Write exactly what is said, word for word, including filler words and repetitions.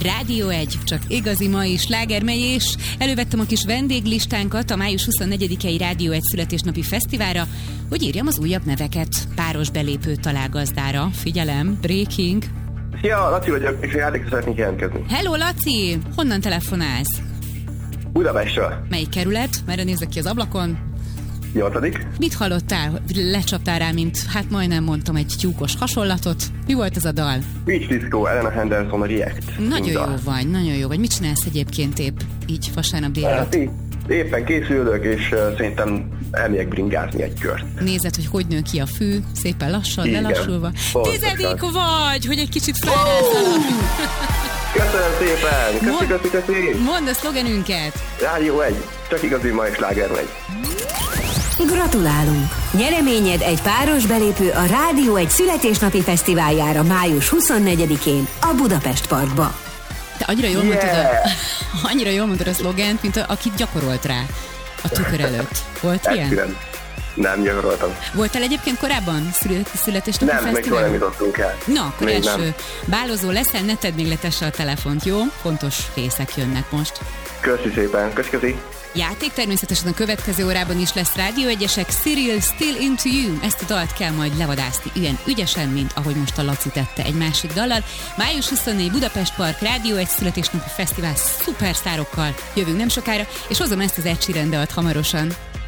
Rádió egy, csak igazi mai slágermegy, és elővettem a kis vendéglistánkat a május huszonnegyedikei Rádió egy születésnapi fesztiválra, hogy írjam az újabb neveket páros belépő találgazdára. Figyelem, breaking. Szia, Laci vagyok, és játékra szeretnék jelentkezni. Hello, Laci! Honnan telefonálsz? Budapestről. Melyik kerület? Merre nézek ki az ablakon? Nyolcadik. Mit hallottál? Lecsaptál rá, mint, hát majdnem mondtam, egy tyúkos hasonlatot. Mi volt ez a dal? Beach Disco, Elena Henderson, a React. Nagyon Minda. jó vagy, nagyon jó vagy. Mit csinálsz egyébként épp így vasárnap délelőtt? Hát így, éppen készülök, és uh, szerintem elmegyek bringázni egy kört. Nézed, hogy hogy nő ki a fű, szépen lassan, Igen. lelassulva. Pontosan. Tizedik vagy, hogy egy kicsit felrázzanak. Köszönöm szépen! Köszi, Mond- köszi, köszi! Mondd a szlogenünket. Rádió egy, csak igazi mai sláger megy. Gratulálunk! Nyereményed egy páros belépő a Rádió egy születésnapi fesztiváljára május huszonnegyedikén a Budapest Parkba. Te annyira jól, Yeah. mondtad a, annyira jól mondtad a szlogent, mint a, akit gyakorolt rá a tükör előtt. Volt ilyen? Esküdöm. Nem gyakoroltam. Voltál egyébként korábban szület- születésnapi Nem, még soha nem fesztiválon? jutottunk el. Na, akkor Még első nem. bálozó leszel, ne tedd még letesse a telefont, jó? Fontos részek jönnek most. Köszi szépen, köszi, köszi. Játék természetesen a következő órában is lesz Rádió egyesek. Cyril, Still Into You. Ezt a dalt kell majd levadászni ilyen ügyesen, mint ahogy most a Laci tette egy másik dallal. május huszonnégy Budapest Park, Rádió egy születésnapi fesztivál szupersztárokkal. Jövünk nem sokára, és hozom ezt az Ed Sheeran dalt hamarosan.